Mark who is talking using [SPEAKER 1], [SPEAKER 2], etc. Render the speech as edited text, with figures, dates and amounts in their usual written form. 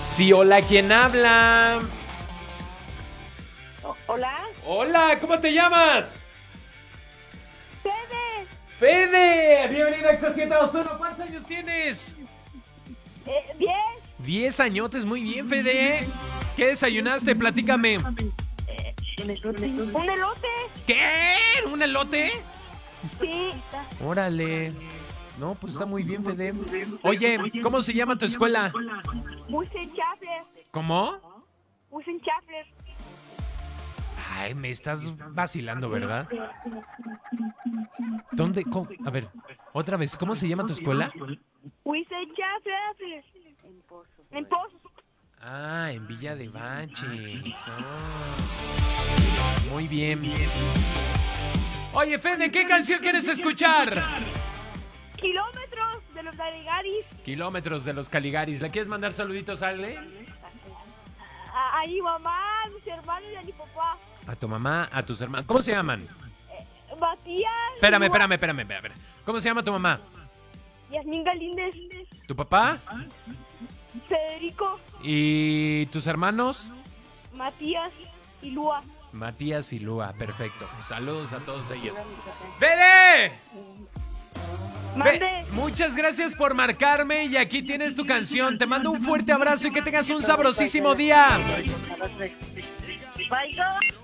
[SPEAKER 1] Sí, hola, ¿quién habla?
[SPEAKER 2] Hola.
[SPEAKER 1] Hola, ¿cómo te llamas?
[SPEAKER 2] Fede.
[SPEAKER 1] Fede, bienvenido a Exa 721. ¿Cuántos años tienes?
[SPEAKER 2] 10.
[SPEAKER 1] 10 añotes, muy bien, Fede. ¿Qué desayunaste? Platícame.
[SPEAKER 2] Un elote.
[SPEAKER 1] ¿Qué? ¿Un elote?
[SPEAKER 2] Sí.
[SPEAKER 1] Órale. No, pues está muy bien, Fede. Oye, ¿cómo se llama tu escuela?
[SPEAKER 2] Busenchafler.
[SPEAKER 1] ¿Cómo?
[SPEAKER 2] Busenchafler.
[SPEAKER 1] Ay, me estás vacilando, ¿verdad? ¿Dónde? A ver, otra vez, ¿cómo se llama tu escuela?
[SPEAKER 2] Busenchafler. En Pozos.
[SPEAKER 1] Ah, en Villa de Baches. Muy bien. Oye, Fede, ¿qué canción quieres escuchar?
[SPEAKER 2] Kilómetros de los Caligaris.
[SPEAKER 1] Kilómetros de los Caligaris. ¿Le quieres mandar saluditos a alguien?
[SPEAKER 2] A mi mamá, a mis hermanos y a mi papá.
[SPEAKER 1] A tu mamá, a tus hermanos. ¿Cómo se llaman?
[SPEAKER 2] Matías.
[SPEAKER 1] Espérame. A ver. ¿Cómo se llama tu mamá?
[SPEAKER 2] Yasmín Galíndez.
[SPEAKER 1] ¿Tu papá?
[SPEAKER 2] Federico.
[SPEAKER 1] ¿Y tus hermanos?
[SPEAKER 2] Matías y Lua.
[SPEAKER 1] Matías y Lua, perfecto. Saludos a todos ellos. ¡Fede!
[SPEAKER 2] Mande.
[SPEAKER 1] Muchas gracias por marcarme y aquí tienes tu canción. Te mando un fuerte abrazo y que tengas un sabrosísimo día.
[SPEAKER 2] Bye.